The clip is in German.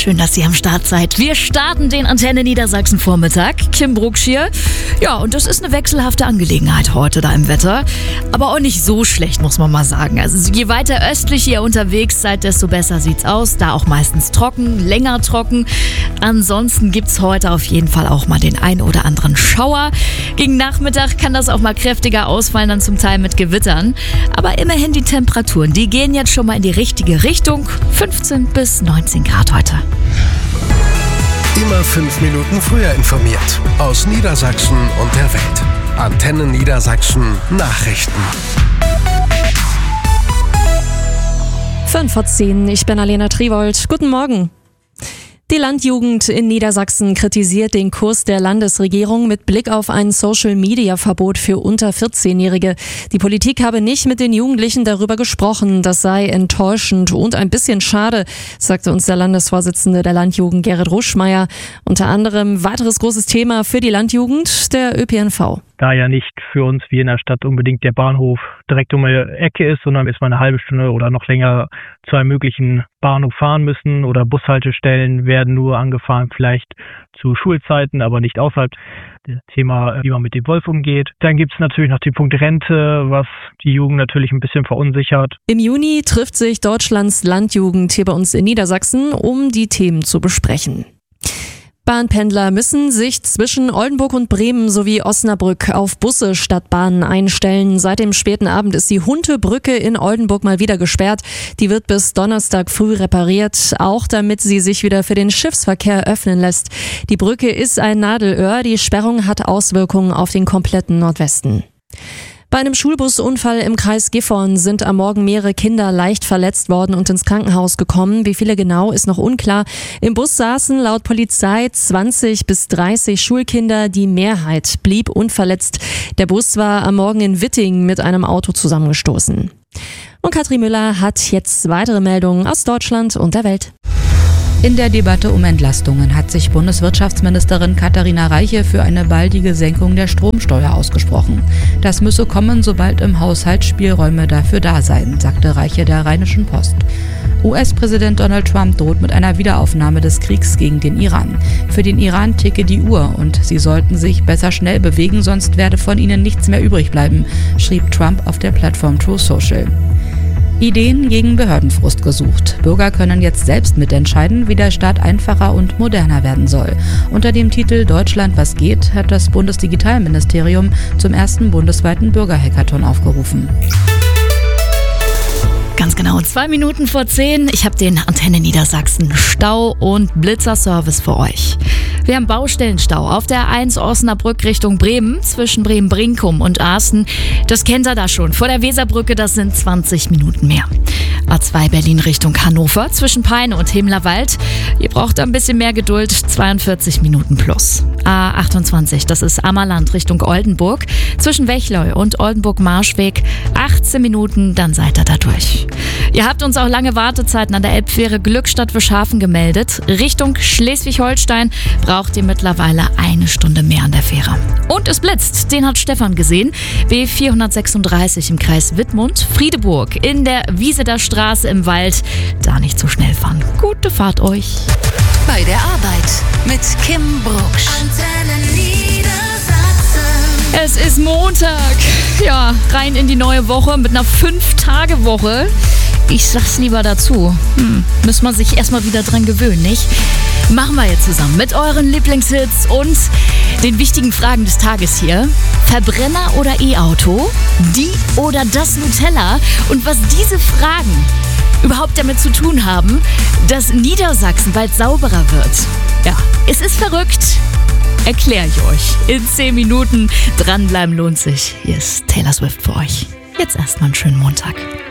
Schön, dass ihr am Start seid. Wir starten den Antenne Niedersachsen Vormittag. Kim Brucksch hier. Ja, und das ist eine wechselhafte Angelegenheit heute da im Wetter. Aber auch nicht so schlecht, muss man mal sagen. Also je weiter östlich ihr unterwegs seid, desto besser sieht's aus. Da auch meistens trocken, länger trocken. Ansonsten gibt's heute auf jeden Fall auch mal den ein oder anderen Schauer. Gegen Nachmittag kann das auch mal kräftiger ausfallen, dann zum Teil mit Gewittern. Aber immerhin die Temperaturen, die gehen jetzt schon mal in die richtige Richtung. 15 bis 19 Grad heute. Immer 5 Minuten früher informiert. Aus Niedersachsen und der Welt. Antenne Niedersachsen Nachrichten. 5:10, ich bin Alena Triwold. Guten Morgen. Die Landjugend in Niedersachsen kritisiert den Kurs der Landesregierung mit Blick auf ein Social-Media-Verbot für unter 14-Jährige. Die Politik habe nicht mit den Jugendlichen darüber gesprochen. Das sei enttäuschend und ein bisschen schade, sagte uns der Landesvorsitzende der Landjugend Gerrit Ruschmeier. Unter anderem weiteres großes Thema für die Landjugend, der ÖPNV. Da ja nicht für uns wie in der Stadt unbedingt der Bahnhof direkt um die Ecke ist, sondern ist man eine halbe Stunde oder noch länger zu einem möglichen Bahnhof fahren müssen oder Bushaltestellen werden nur angefahren, vielleicht zu Schulzeiten, aber nicht außerhalb. Das Thema, wie man mit dem Wolf umgeht. Dann gibt es natürlich noch den Punkt Rente, was die Jugend natürlich ein bisschen verunsichert. Im Juni trifft sich Deutschlands Landjugend hier bei uns in Niedersachsen, um die Themen zu besprechen. Bahnpendler müssen sich zwischen Oldenburg und Bremen sowie Osnabrück auf Busse statt Bahnen einstellen. Seit dem späten Abend ist die Huntebrücke in Oldenburg mal wieder gesperrt. Die wird bis Donnerstag früh repariert, auch damit sie sich wieder für den Schiffsverkehr öffnen lässt. Die Brücke ist ein Nadelöhr. Die Sperrung hat Auswirkungen auf den kompletten Nordwesten. Bei einem Schulbusunfall im Kreis Gifhorn sind am Morgen mehrere Kinder leicht verletzt worden und ins Krankenhaus gekommen. Wie viele genau, ist noch unklar. Im Bus saßen laut Polizei 20 bis 30 Schulkinder. Die Mehrheit blieb unverletzt. Der Bus war am Morgen in Witting mit einem Auto zusammengestoßen. Und Katrin Müller hat jetzt weitere Meldungen aus Deutschland und der Welt. In der Debatte um Entlastungen hat sich Bundeswirtschaftsministerin Katharina Reiche für eine baldige Senkung der Stromsteuer ausgesprochen. Das müsse kommen, sobald im Haushalt Spielräume dafür da seien, sagte Reiche der Rheinischen Post. US-Präsident Donald Trump droht mit einer Wiederaufnahme des Kriegs gegen den Iran. Für den Iran ticke die Uhr und sie sollten sich besser schnell bewegen, sonst werde von ihnen nichts mehr übrig bleiben, schrieb Trump auf der Plattform Truth Social. Ideen gegen Behördenfrust gesucht. Bürger können jetzt selbst mitentscheiden, wie der Staat einfacher und moderner werden soll. Unter dem Titel Deutschland was geht hat das Bundesdigitalministerium zum ersten bundesweiten Bürgerhackathon aufgerufen. Ganz genau, 2 Minuten vor 10. Ich habe den Antenne Niedersachsen Stau- und Blitzerservice für euch. Wir haben Baustellenstau auf der A1 Osnabrück Richtung Bremen, zwischen Bremen-Brinkum und Asten. Das kennt ihr da schon. Vor der Weserbrücke, das sind 20 Minuten mehr. A2 Berlin Richtung Hannover, zwischen Peine und Hemlerwald. Ihr braucht ein bisschen mehr Geduld, 42 Minuten plus. A28, das ist Ammerland Richtung Oldenburg, zwischen Wechleu und Oldenburg-Marschweg, 18 Minuten, dann seid ihr da durch. Ihr habt uns auch lange Wartezeiten an der Elbfähre Glückstadt-Wischhafen gemeldet. Richtung Schleswig-Holstein braucht ihr mittlerweile 1 Stunde mehr an der Fähre. Und es blitzt, den hat Stefan gesehen. B436 im Kreis Wittmund, Friedeburg in der Wieseder Straße im Wald. Da nicht so schnell fahren. Gute Fahrt euch. Bei der Arbeit mit Kim Brucksch. Antenne Niedersachsen. Es ist Montag. Ja, rein in die neue Woche mit einer 5-Tage-Woche. Ich sag's lieber dazu. Muss man sich erstmal wieder dran gewöhnen, nicht? Machen wir jetzt zusammen mit euren Lieblingshits und den wichtigen Fragen des Tages hier. Verbrenner oder E-Auto? Die oder das Nutella? Und was diese Fragen überhaupt damit zu tun haben, dass Niedersachsen bald sauberer wird. Ja, es ist verrückt. Erkläre ich euch in 10 Minuten. Dranbleiben lohnt sich. Hier ist Taylor Swift für euch. Jetzt erstmal einen schönen Montag.